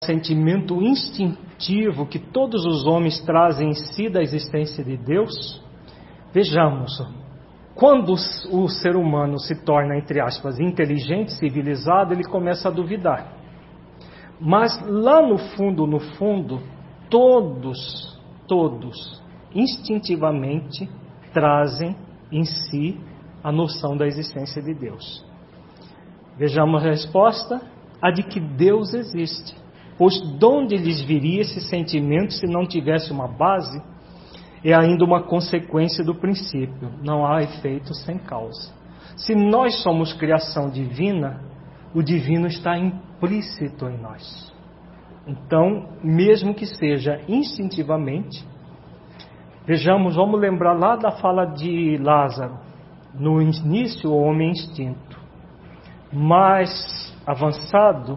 sentimento instintivo que todos os homens trazem em si da existência de Deus, vejamos, quando o ser humano se torna, entre aspas, inteligente, civilizado, ele começa a duvidar. Mas lá no fundo, todos, instintivamente trazem em si a noção da existência de Deus. Vejamos a resposta, a de que Deus existe. Pois de onde lhes viria esse sentimento se não tivesse uma base? É ainda uma consequência do princípio. Não há efeito sem causa. Se nós somos criação divina, o divino está implícito em nós. Então, mesmo que seja instintivamente, vejamos, vamos lembrar lá da fala de Lázaro. No início, o homem é instinto. Mais avançado,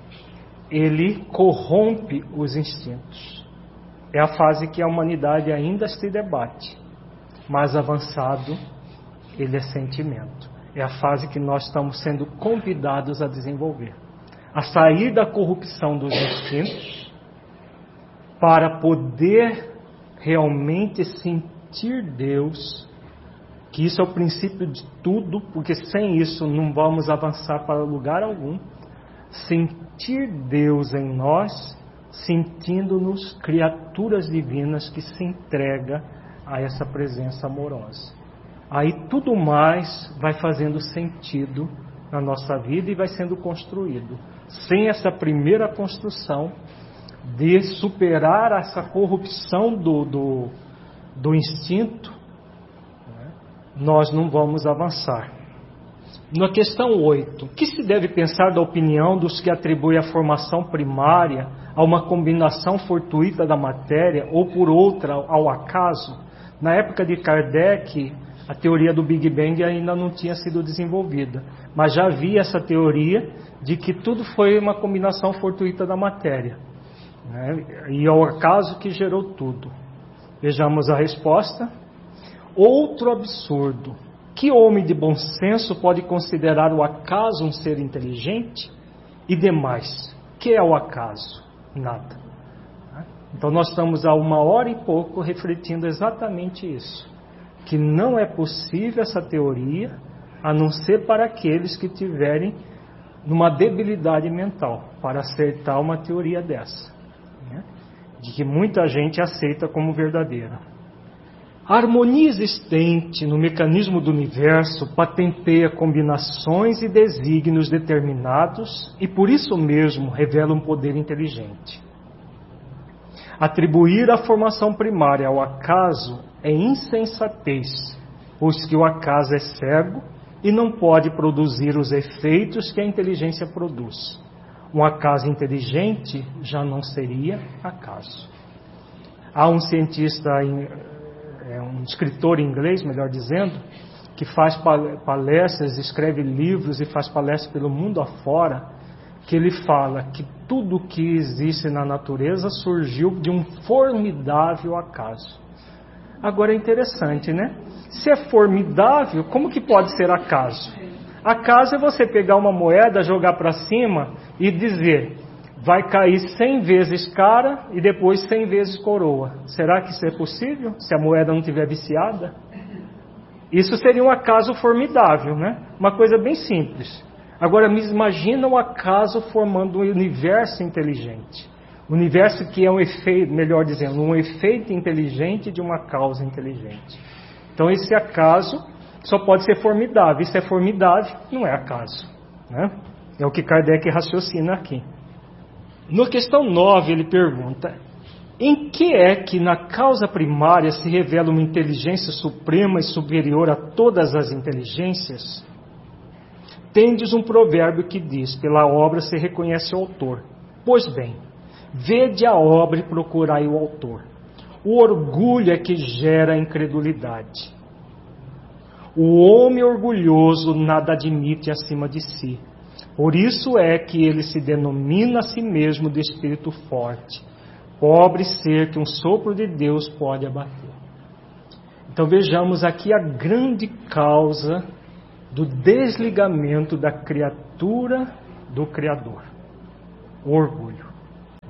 ele corrompe os instintos. É a fase que a humanidade ainda se debate. Mais avançado, ele é sentimento. É a fase que nós estamos sendo convidados a desenvolver. A sair da corrupção dos instintos para poder realmente sentir Deus, que isso é o princípio de tudo, porque sem isso não vamos avançar para lugar algum. Sentir Deus em nós, sentindo-nos criaturas divinas que se entrega a essa presença amorosa. Aí tudo mais vai fazendo sentido na nossa vida e vai sendo construído. Sem essa primeira construção de superar essa corrupção do instinto, nós não vamos avançar. Na questão 8, o que se deve pensar da opinião dos que atribuem a formação primária a uma combinação fortuita da matéria ou por outra ao acaso? Na época de Kardec, a teoria do Big Bang ainda não tinha sido desenvolvida, mas já havia essa teoria de que tudo foi uma combinação fortuita da matéria, né? E é o acaso que gerou tudo. Vejamos a resposta. Outro absurdo. Que homem de bom senso pode considerar o acaso um ser inteligente? E demais, que é o acaso? Nada. Então nós estamos há 1h e pouco refletindo exatamente isso. Que não é possível essa teoria, a não ser para aqueles que tiverem uma debilidade mental, para acertar uma teoria dessa, né? De que muita gente aceita como verdadeira. A harmonia existente no mecanismo do universo patenteia combinações e desígnios determinados e por isso mesmo revela um poder inteligente. Atribuir a formação primária ao acaso é insensatez, pois que o acaso é cego e não pode produzir os efeitos que a inteligência produz. Um acaso inteligente já não seria acaso. Há um cientista, um escritor inglês, melhor dizendo, que faz palestras, escreve livros e faz palestras pelo mundo afora, que ele fala que tudo que existe na natureza surgiu de um formidável acaso. Agora é interessante, né? Se é formidável, como que pode ser acaso? Acaso é você pegar uma moeda, jogar para cima e dizer: vai cair 100 vezes cara e depois 100 vezes coroa. Será que isso é possível? Se a moeda não estiver viciada? Isso seria um acaso formidável, né? Uma coisa bem simples. Agora, me imagina um acaso formando um universo inteligente. Um universo que é um efeito, melhor dizendo, um efeito inteligente de uma causa inteligente. Então, esse acaso só pode ser formidável. Isso é formidável, não é acaso, né? É o que Kardec raciocina aqui. Na questão 9, ele pergunta: em que é que na causa primária se revela uma inteligência suprema e superior a todas as inteligências? Tendes um provérbio que diz: pela obra se reconhece o autor. Pois bem, vede a obra e procurai o autor. O orgulho é que gera a incredulidade. O homem orgulhoso nada admite acima de si. Por isso é que ele se denomina a si mesmo de espírito forte, pobre ser que um sopro de Deus pode abater. Então vejamos aqui a grande causa do desligamento da criatura do Criador: o orgulho.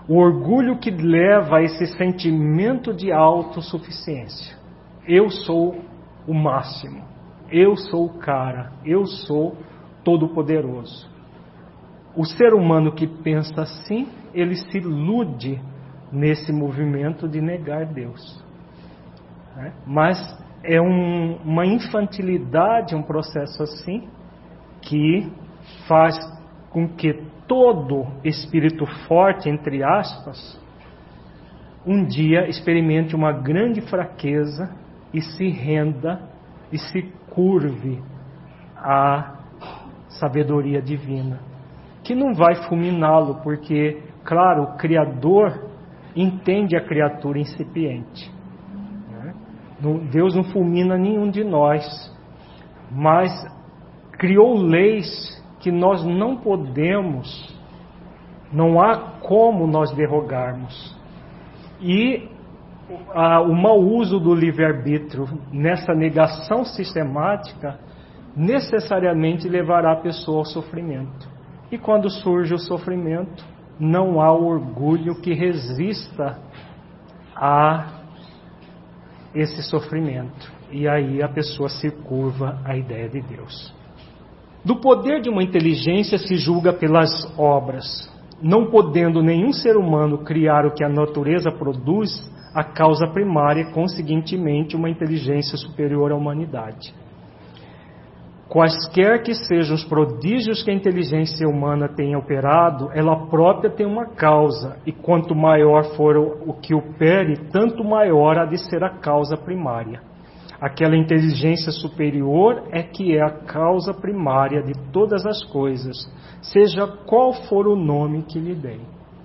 O orgulho que leva a esse sentimento de autossuficiência. Eu sou o máximo. Eu sou o cara. Eu sou todo-poderoso. O ser humano que pensa assim, ele se ilude nesse movimento de negar Deus. Mas é uma infantilidade, um processo assim, que faz com que todo espírito forte, entre aspas, um dia experimente uma grande fraqueza e se renda e se curve à sabedoria divina, que não vai fulminá-lo, porque, claro, o Criador entende a criatura incipiente. Deus não fulmina nenhum de nós, mas criou leis que nós não podemos, não há como nós derrogarmos. E o mau uso do livre-arbítrio nessa negação sistemática necessariamente levará a pessoa ao sofrimento. E quando surge o sofrimento, não há orgulho que resista a esse sofrimento. E aí a pessoa se curva à ideia de Deus. Do poder de uma inteligência se julga pelas obras. Não podendo nenhum ser humano criar o que a natureza produz, a causa primária é, conseguintemente, uma inteligência superior à humanidade. Quaisquer que sejam os prodígios que a inteligência humana tenha operado, ela própria tem uma causa, e quanto maior for o que opere, tanto maior há de ser a causa primária. Aquela inteligência superior é que é a causa primária de todas as coisas, seja qual for o nome que lhe deem.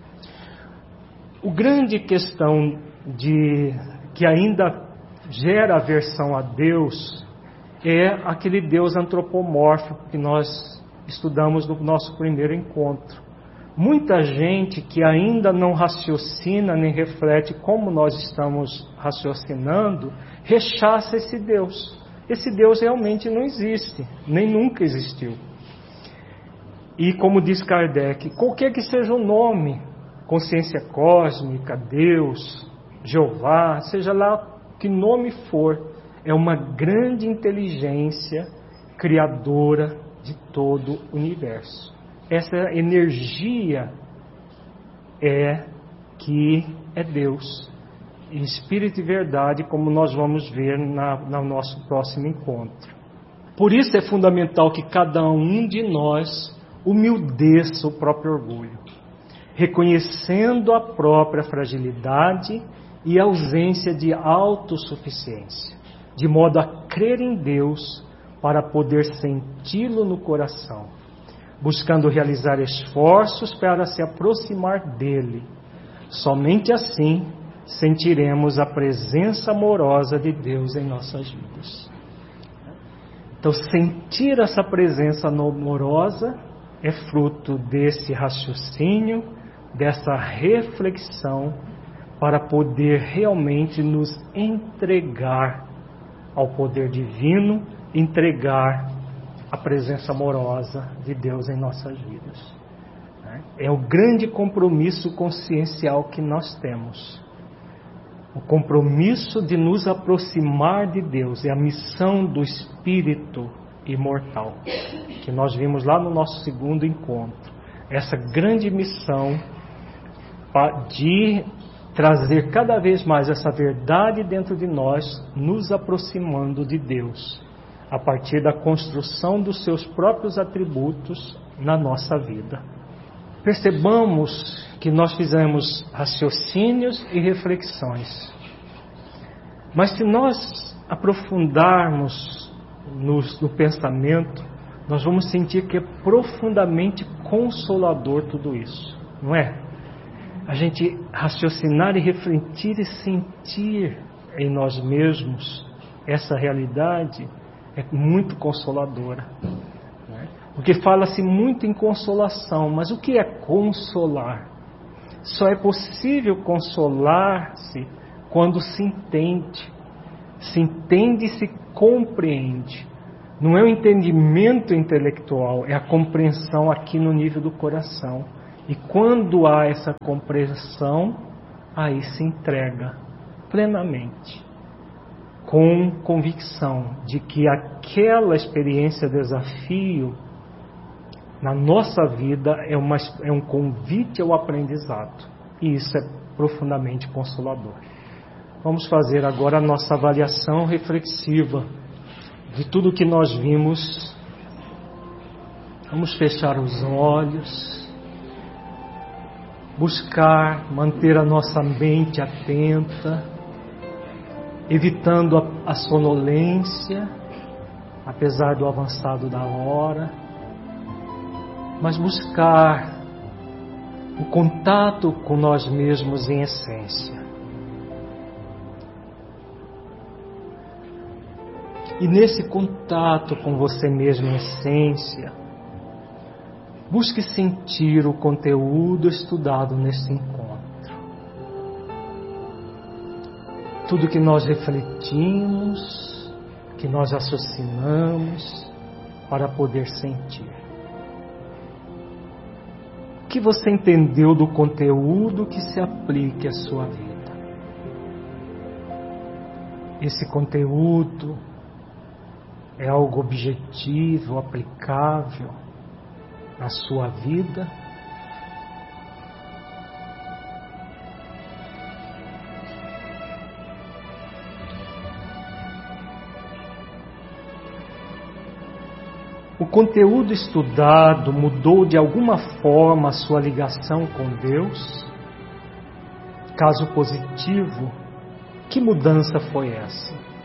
O grande questão que ainda gera aversão a Deus é aquele Deus antropomórfico que nós estudamos no nosso primeiro encontro. Muita gente que ainda não raciocina nem reflete como nós estamos raciocinando, rechaça esse Deus. Esse Deus realmente não existe, nem nunca existiu. E como diz Kardec, qualquer que seja o nome, consciência cósmica, Deus, Jeová, seja lá que nome for, é uma grande inteligência criadora de todo o universo. Essa energia que é Deus, em espírito e verdade, como nós vamos ver no nosso próximo encontro. Por isso é fundamental que cada um de nós humildeça o próprio orgulho, reconhecendo a própria fragilidade e ausência de autossuficiência, de modo a crer em Deus para poder senti-lo no coração, buscando realizar esforços para se aproximar dele. Somente assim sentiremos a presença amorosa de Deus em nossas vidas. Então, sentir essa presença amorosa é fruto desse raciocínio, dessa reflexão, para poder realmente nos entregar ao poder divino, entregar a presença amorosa de Deus em nossas vidas. É o grande compromisso consciencial que nós temos. O compromisso de nos aproximar de Deus é a missão do Espírito imortal, que nós vimos lá no nosso segundo encontro. Essa grande missão de trazer cada vez mais essa verdade dentro de nós, nos aproximando de Deus, a partir da construção dos seus próprios atributos na nossa vida. Percebamos que nós fizemos raciocínios e reflexões, mas se nós aprofundarmos no pensamento, nós vamos sentir que é profundamente consolador tudo isso, não é? A gente raciocinar e refletir e sentir em nós mesmos essa realidade é muito consoladora, né? Porque fala-se muito em consolação, mas o que é consolar? Só é possível consolar-se quando se entende e se compreende. Não é o entendimento intelectual, é a compreensão aqui no nível do coração. E quando há essa compreensão, aí se entrega plenamente, com convicção de que aquela experiência, desafio, na nossa vida é um convite ao aprendizado. E isso é profundamente consolador. Vamos fazer agora a nossa avaliação reflexiva de tudo que nós vimos. Vamos fechar os olhos, buscar manter a nossa mente atenta, evitando a sonolência, apesar do avançado da hora, mas buscar o contato com nós mesmos em essência. E nesse contato com você mesmo em essência, busque sentir o conteúdo estudado neste encontro. Tudo que nós refletimos, que nós raciocinamos para poder sentir. O que você entendeu do conteúdo que se aplique à sua vida? Esse conteúdo é algo objetivo, aplicável na sua vida? O conteúdo estudado mudou de alguma forma a sua ligação com Deus? Caso positivo, que mudança foi essa?